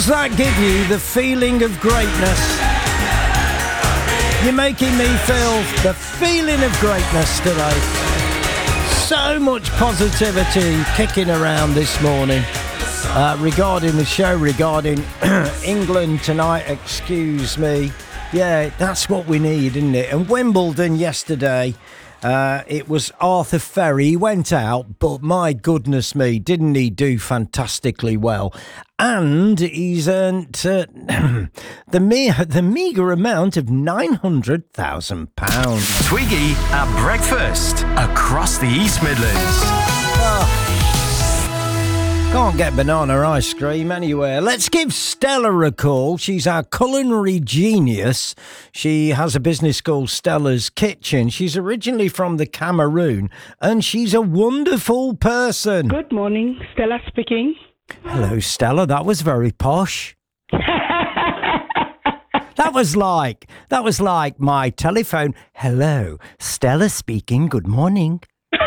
Does that give you the feeling of greatness? You're making me feel the feeling of greatness today. So much positivity kicking around this morning regarding the show, regarding England tonight, excuse me. Yeah, that's what we need, isn't it? And Wimbledon yesterday, it was Arthur Ferry. He went out, but my goodness me, didn't he do fantastically well? And he's earned the meagre amount of £900,000. Twiggy at breakfast across the East Midlands. Can't get banana ice cream anywhere. Let's give Stella a call. She's our culinary genius. She has a business called Stella's Kitchen. She's originally from the Cameroon, and she's a wonderful person. Good morning, Stella speaking. Hello, Stella. That was very posh. That was like my telephone. Hello, Stella speaking. Good morning.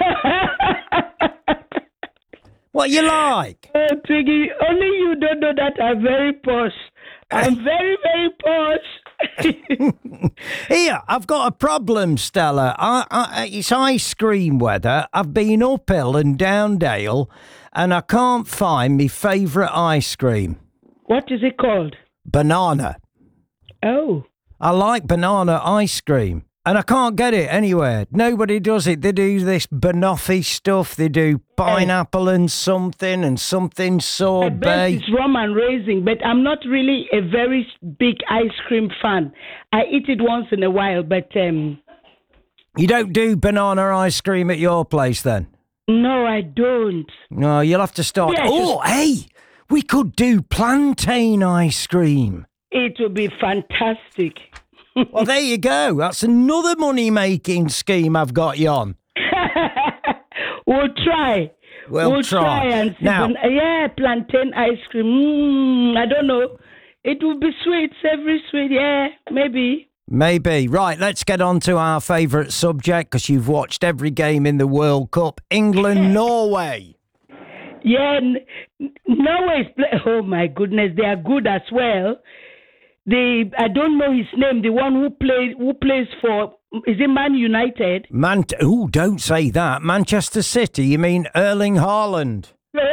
What you like? Oh, Twiggy, only you don't know that I'm very posh. I'm very, very posh. Here, I've got a problem, Stella. It's ice cream weather. I've been uphill and down Dale, and I can't find my favourite ice cream. What is it called? Banana. Oh. I like banana ice cream. And I can't get it anywhere. Nobody does it. They do this banoffee stuff. They do pineapple and something sorbet. I bet it's rum and raisin, but I'm not really a very big ice cream fan. I eat it once in a while, but... You don't do banana ice cream at your place, then? No, I don't. No, you'll have to start... Yeah, hey! We could do plantain ice cream. It would be fantastic. Well, there you go. That's another money-making scheme I've got you on. We'll try. We'll try. And see. Now, plantain ice cream. I don't know. It will be sweet, savory sweet. Yeah, maybe. Maybe. Right, let's get on to our favourite subject, because you've watched every game in the World Cup. England, Norway. Yeah, Norway's... Oh, my goodness. They are good as well. I don't know his name. The one who plays for, is it Man United? Don't say that. Manchester City. You mean Erling Haaland?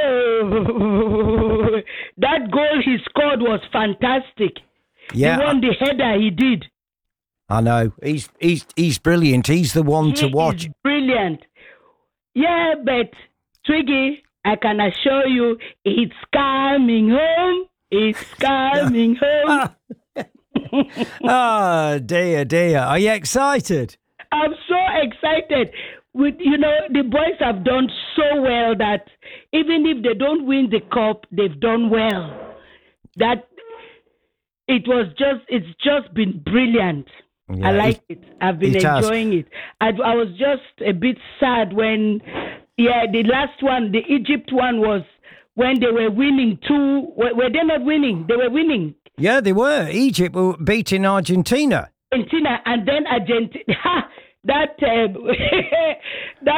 Oh, that goal he scored was fantastic. Yeah, the one, the header he did. I know. He's brilliant. He's the one to watch. He's brilliant. Yeah, but Twiggy, I can assure you, it's coming home. It's coming home. Oh, dear. Are you excited? I'm so excited. The boys have done so well that even if they don't win the cup, they've done well. That it's just been brilliant. Yeah, I like it. I've been enjoying it. I was just a bit sad when, the last one, the Egypt one was when they were winning were they not winning? They were winning. Yeah, they were. Egypt were beating Argentina. And then Argentina. That